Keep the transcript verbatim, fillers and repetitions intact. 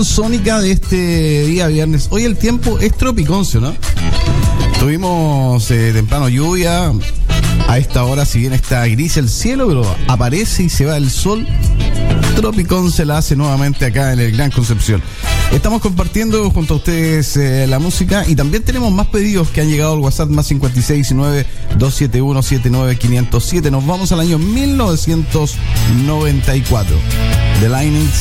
Sónica de este día viernes. Hoy el tiempo es tropiconcio, ¿no? Tuvimos eh, temprano lluvia. A esta hora, si bien está gris el cielo, pero aparece y se va el sol. Tropicón se la hace nuevamente acá en el Gran Concepción. Estamos compartiendo junto a ustedes eh, la música y también tenemos más pedidos que han llegado al WhatsApp más cinco seis diecinueve, dos siete uno, siete nueve cinco cero siete. Nos vamos al año mil novecientos noventa y cuatro. The Lightning